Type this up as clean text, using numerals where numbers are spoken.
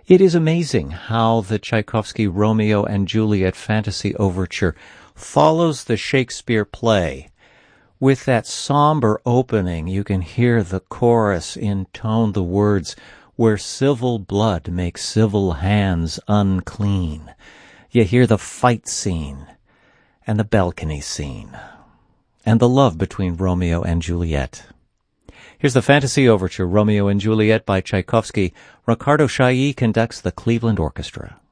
It is amazing how the Tchaikovsky Romeo and Juliet Fantasy Overture follows the Shakespeare play. With that somber opening, you can hear the chorus intone the words, "Where civil blood makes civil hands unclean." You hear the fight scene, and the balcony scene, and the love between Romeo and Juliet. Here's the Fantasy Overture, Romeo and Juliet by Tchaikovsky. Ricardo Chailly conducts the Cleveland Orchestra.